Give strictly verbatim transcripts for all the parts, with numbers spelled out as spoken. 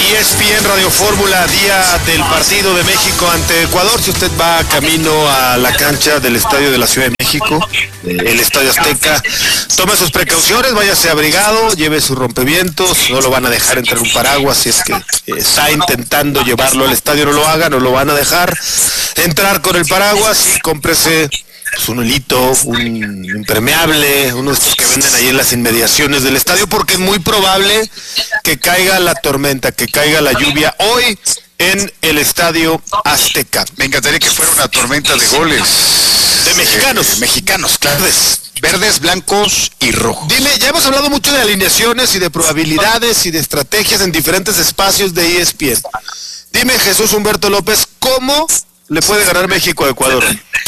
E S P N Radio Fórmula, día del partido de México ante Ecuador. Si usted va camino a la cancha del estadio de la Ciudad de México, el Estadio Azteca, tome sus precauciones, váyase abrigado, lleve sus rompevientos, no lo van a dejar entrar un paraguas. Si es que está intentando llevarlo al estadio, no lo haga, no lo van a dejar entrar con el paraguas. Y cómprese pues, un hilito, un impermeable, uno de estos que venden ahí en las inmediaciones del estadio, porque es muy probable que caiga la tormenta, que caiga la lluvia hoy en el Estadio Azteca. Me encantaría que fuera una tormenta de goles. De mexicanos. Eh, mexicanos, claro. Verdes, verdes, blancos y rojos. Dime, ya hemos hablado mucho de alineaciones y de probabilidades y de estrategias en diferentes espacios de E S P N. Dime, Jesús Humberto López, ¿cómo le puede ganar México a Ecuador?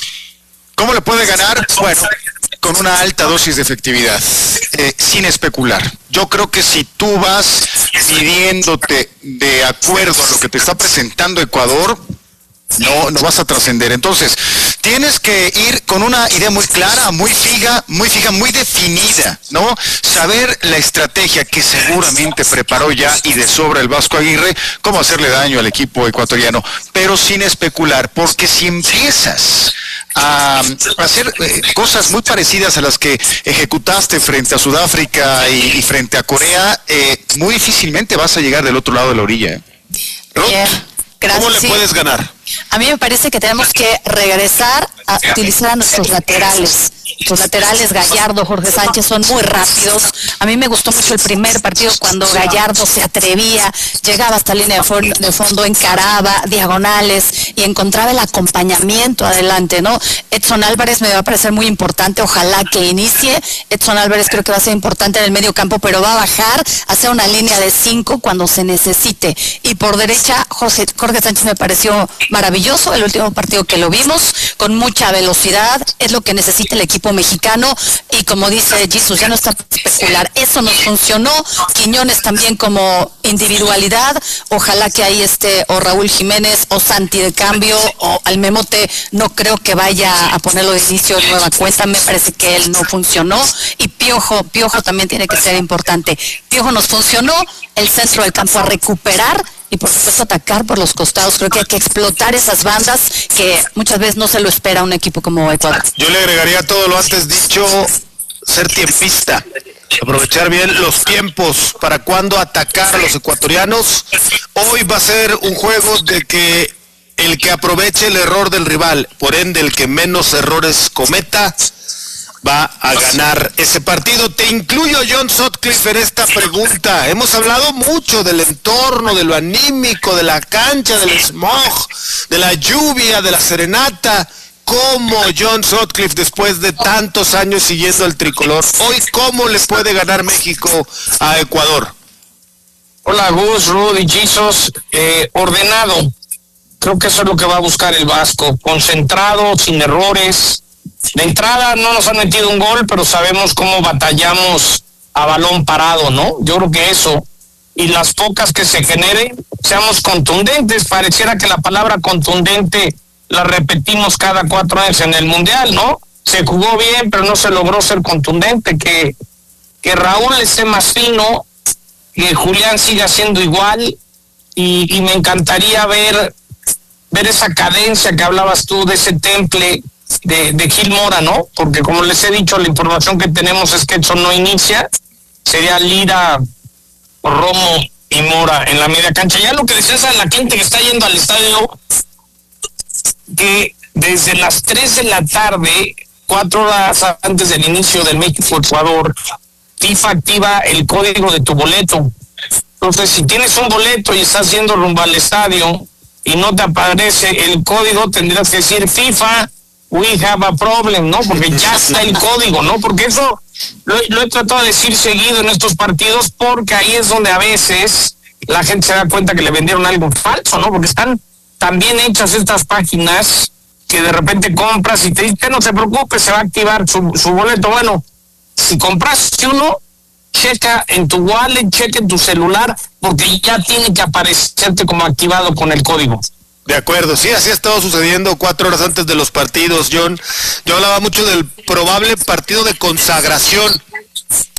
¿Cómo le puede ganar? Bueno, con una alta dosis de efectividad, eh, sin especular. Yo creo que si tú vas midiéndote de acuerdo a lo que te está presentando Ecuador, no, no vas a trascender. Entonces, tienes que ir con una idea muy clara, muy fija, muy fija, muy definida, ¿no? Saber la estrategia que seguramente preparó ya y de sobra el Vasco Aguirre, cómo hacerle daño al equipo ecuatoriano, pero sin especular, porque si empiezas a hacer eh, cosas muy parecidas a las que ejecutaste frente a Sudáfrica y, y frente a Corea, eh, muy difícilmente vas a llegar del otro lado de la orilla. ¿eh? Bien, gracias. ¿Cómo le puedes ganar? A mí me parece que tenemos que regresar a utilizar a nuestros laterales. Los laterales, Gallardo, Jorge Sánchez, son muy rápidos. A mí me gustó mucho el primer partido cuando Gallardo se atrevía, llegaba hasta línea de fondo, de fondo, encaraba diagonales y encontraba el acompañamiento adelante, ¿no? Edson Álvarez me va a parecer muy importante, ojalá que inicie. Edson Álvarez creo que va a ser importante en el medio campo, pero va a bajar, hacer una línea de cinco cuando se necesite. Y por derecha, Jorge, Jorge Sánchez me pareció maravilloso, el último partido que lo vimos, con mucha velocidad, es lo que necesita el equipo mexicano, y como dice Jesus, ya no está para especular, eso nos funcionó. Quiñones también como individualidad, ojalá que ahí esté o Raúl Jiménez o Santi de cambio, o al Memote no creo que vaya a ponerlo de inicio de nueva cuenta, me parece que él no funcionó. Y Piojo, Piojo también tiene que ser importante. Piojo nos funcionó, el centro del campo a recuperar y por supuesto atacar por los costados. Creo que hay que explotar esas bandas que muchas veces no se lo espera un equipo como Ecuador. Yo le agregaría todo lo antes dicho, ser tiempista, aprovechar bien los tiempos para cuando atacar a los ecuatorianos. Hoy va a ser un juego de que el que aproveche el error del rival, por ende el que menos errores cometa, va a ganar ese partido. Te incluyo, John Sutcliffe, en esta pregunta. Hemos hablado mucho del entorno, de lo anímico, de la cancha, del smog, de la lluvia, de la serenata. ¿Cómo John Sutcliffe, después de tantos años siguiendo el tricolor, hoy cómo le puede ganar México a Ecuador? Hola, Gus, Rudy, Jesus, eh, ordenado. Creo que eso es lo que va a buscar el Vasco. Concentrado, sin errores. De entrada no nos han metido un gol, pero sabemos cómo batallamos a balón parado, ¿no? Yo creo que eso, y las pocas que se generen, seamos contundentes. Pareciera que la palabra contundente la repetimos cada cuatro años en el Mundial, ¿no? Se jugó bien, pero no se logró ser contundente. Que, que Raúl esté más fino, que Julián siga siendo igual, y, y me encantaría ver, ver esa cadencia que hablabas tú, de ese temple de, de Gil Mora, ¿no? Porque como les he dicho, la información que tenemos es que Edson no inicia, sería Lira, Romo y Mora en la media cancha. Ya lo que decías a la gente que está yendo al estadio, que desde las tres de la tarde, cuatro horas antes del inicio del México-Ecuador, FIFA activa el código de tu boleto. Entonces, si tienes un boleto y estás yendo rumbo al estadio y no te aparece el código, tendrás que decir FIFA, we have a problem, ¿no? Porque ya está el código, ¿no? Porque eso lo, lo he tratado de decir seguido en estos partidos, porque ahí es donde a veces la gente se da cuenta que le vendieron algo falso, ¿no? Porque están tan bien hechas estas páginas que de repente compras y te dicen, no se preocupe, se va a activar su, su boleto. Bueno, si compraste uno, checa en tu wallet, checa en tu celular, porque ya tiene que aparecerte como activado con el código. De acuerdo, sí, así ha estado sucediendo cuatro horas antes de los partidos, John. Yo hablaba mucho del probable partido de consagración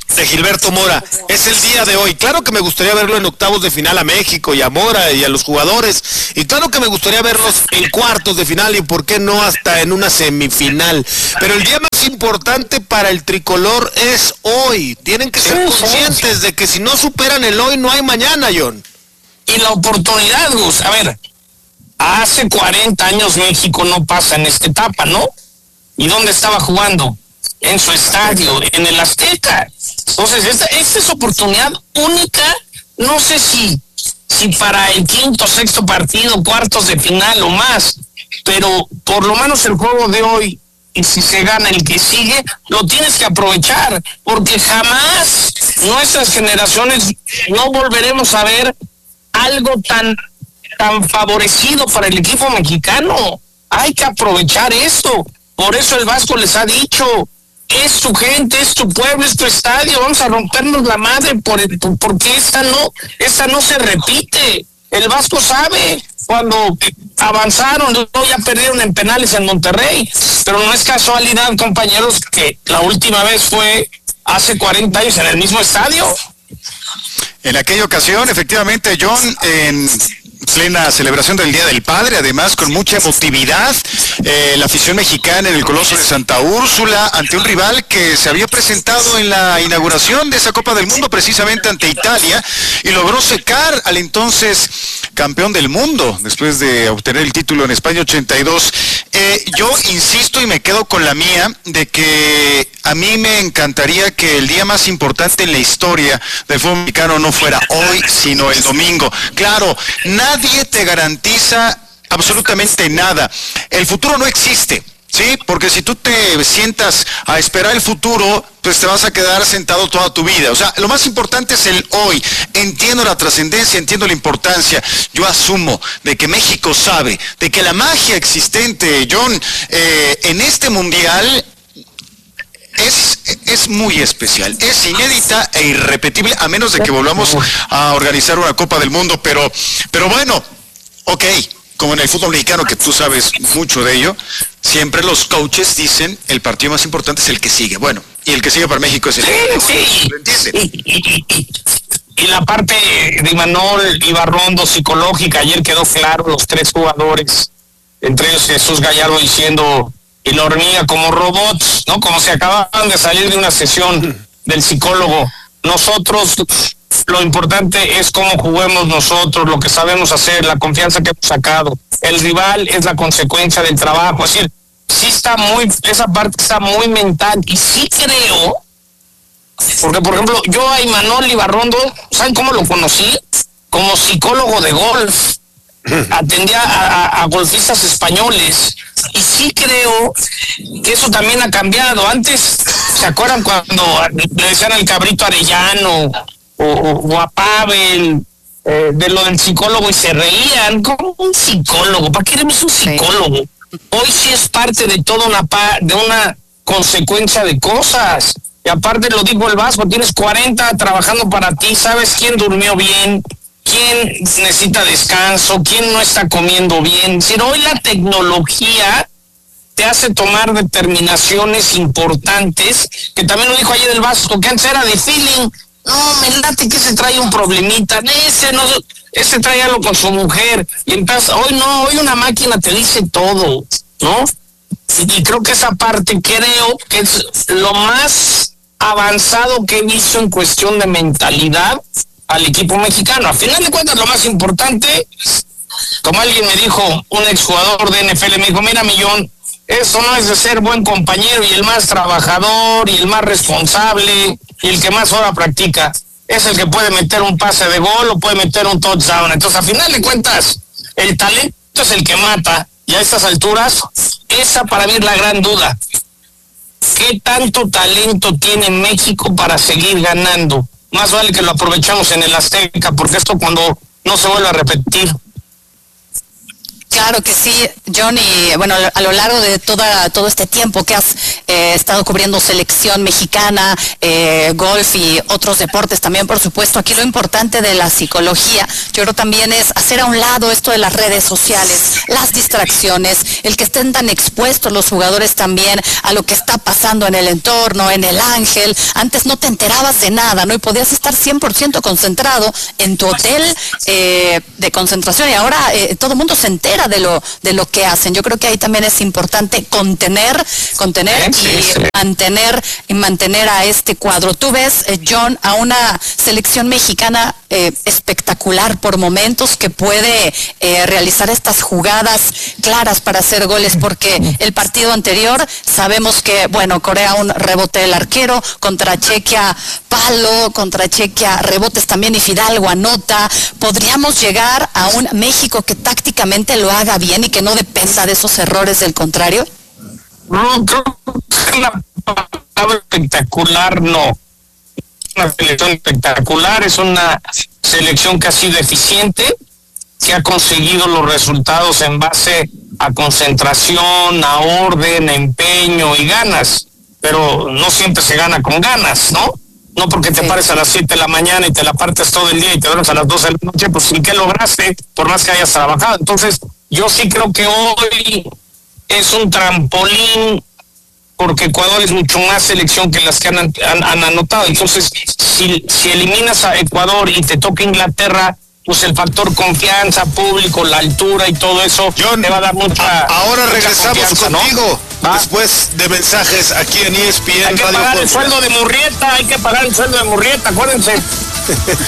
de Gilberto Mora. Es el día de hoy. Claro que me gustaría verlo en octavos de final a México y a Mora y a los jugadores. Y claro que me gustaría verlos en cuartos de final y por qué no hasta en una semifinal. Pero el día más importante para el tricolor es hoy. Tienen que ser conscientes de que si no superan el hoy, no hay mañana, John. Y la oportunidad, Gus, a ver, hace cuarenta años México no pasa en esta etapa, ¿no? ¿Y dónde estaba jugando? En su estadio, en el Azteca. Entonces, esta, esta es oportunidad única, no sé si, si para el quinto, sexto partido, cuartos de final o más, pero por lo menos el juego de hoy, y si se gana el que sigue, lo tienes que aprovechar, porque jamás nuestras generaciones no volveremos a ver algo tan, tan favorecido para el equipo mexicano. Hay que aprovechar esto. Por eso el Vasco les ha dicho, es su gente, es tu pueblo, es tu estadio, vamos a rompernos la madre por el, por, porque esta no, esta no se repite. El Vasco sabe cuando avanzaron, luego ya perdieron en penales en Monterrey, pero no es casualidad, compañeros, que la última vez fue hace cuarenta años en el mismo estadio. En aquella ocasión, efectivamente, John, en plena celebración del Día del Padre, además con mucha emotividad, eh, la afición mexicana en el Coloso de Santa Úrsula, ante un rival que se había presentado en la inauguración de esa Copa del Mundo, precisamente ante Italia, y logró secar al entonces campeón del mundo, después de obtener el título en España ochenta y dos. Eh, yo insisto y me quedo con la mía, de que a mí me encantaría que el día más importante en la historia del fútbol mexicano no fuera hoy, sino el domingo. Claro, nadie te garantiza absolutamente nada. El futuro no existe, ¿sí? Porque si tú te sientas a esperar el futuro, pues te vas a quedar sentado toda tu vida. O sea, lo más importante es el hoy. Entiendo la trascendencia, entiendo la importancia. Yo asumo de que México sabe, de que la magia existente, John, eh, en este mundial Es, es muy especial, es inédita e irrepetible, a menos de que volvamos a organizar una Copa del Mundo, pero, pero bueno, ok, como en el fútbol mexicano, que tú sabes mucho de ello, siempre los coaches dicen, el partido más importante es el que sigue. Bueno, y el que sigue para México es el que sí, sí. ¿Lo entienden? Y, y, y, y la parte de Imanol Ibarrondo psicológica, ayer quedó claro, los tres jugadores, entre ellos Jesús Gallardo diciendo... y la hormiga como robots, ¿no? Como si acababan de salir de una sesión del psicólogo. Nosotros, lo importante es cómo juguemos nosotros, lo que sabemos hacer, la confianza que hemos sacado. El rival es la consecuencia del trabajo. Es decir, sí está muy, esa parte está muy mental. Y sí creo, porque por ejemplo, yo a Imanol Ibarrondo, ¿saben cómo lo conocí? Como psicólogo de golf. Atendía a, a, a golfistas españoles, y sí creo que eso también ha cambiado. Antes, ¿se acuerdan cuando le decían al Cabrito Arellano o, o, o a Pavel eh, de lo del psicólogo y se reían? ¿Cómo un psicólogo? ¿Para qué eres un psicólogo? Hoy sí es parte de toda una pa, de una consecuencia de cosas. Y aparte lo dijo el Vasco, tienes cuarenta trabajando para ti, sabes quién durmió bien, quién necesita descanso, quién no está comiendo bien. Es decir, hoy la tecnología te hace tomar determinaciones importantes, que también lo dijo ayer el Vasco, que antes era de feeling. No, me late que se trae un problemita, ese no, ese trae algo con su mujer, y empieza, hoy no, hoy una máquina te dice todo, ¿no? Y, y creo que esa parte creo que es lo más avanzado que he visto en cuestión de mentalidad al equipo mexicano. A final de cuentas, lo más importante, como alguien me dijo, un exjugador de N F L, me dijo, mira, Millón, eso no es de ser buen compañero y el más trabajador y el más responsable y el que más hora practica. Es el que puede meter un pase de gol o puede meter un touchdown. Entonces, a final de cuentas, el talento es el que mata. Y a estas alturas, esa para mí es la gran duda. ¿Qué tanto talento tiene México para seguir ganando? Más vale que lo aprovechamos en el Azteca, porque esto cuando no se vuelve a repetir. Claro que sí, John, y bueno, a lo largo de toda todo este tiempo que has eh, estado cubriendo selección mexicana, eh, golf y otros deportes también, por supuesto, aquí lo importante de la psicología, yo creo también es hacer a un lado esto de las redes sociales, las distracciones, el que estén tan expuestos los jugadores también a lo que está pasando en el entorno, en el Ángel. Antes no te enterabas de nada, ¿no? Y podías estar cien por ciento concentrado en tu hotel eh, de concentración, y ahora eh, todo el mundo se entera de lo de lo que hacen. Yo creo que ahí también es importante contener, contener sí, y sí. mantener y mantener a este cuadro. Tú ves, eh, John, a una selección mexicana eh, espectacular por momentos, que puede eh, realizar estas jugadas claras para hacer goles, porque el partido anterior sabemos que, bueno, Corea un rebote del arquero, contra Chequia palo, contra Chequia rebotes también, y Fidalgo anota. ¿Podríamos llegar a un México que tácticamente lo haga bien y que no dependa de esos errores del contrario? No, creo que la palabra espectacular no. Una selección espectacular, es una selección que ha sido eficiente, que ha conseguido los resultados en base a concentración, a orden, a empeño y ganas, pero no siempre se gana con ganas, ¿no? No porque te Sí. pares a las siete de la mañana y te la partes todo el día y te duermes a las doce de la noche, pues ¿sin qué lograste? Por más que hayas trabajado. Entonces, yo sí creo que hoy es un trampolín, porque Ecuador es mucho más selección que las que han, han, han anotado. Entonces, si, si eliminas a Ecuador y te toca Inglaterra, pues el factor confianza, público, la altura y todo eso John, te va a dar mucha. a- ahora mucha regresamos confianza, ¿no? contigo, ¿Va? después de mensajes aquí en E S P N Hay que Radio pagar el Fórmula. sueldo de Murrieta, hay que pagar el sueldo de Murrieta, acuérdense.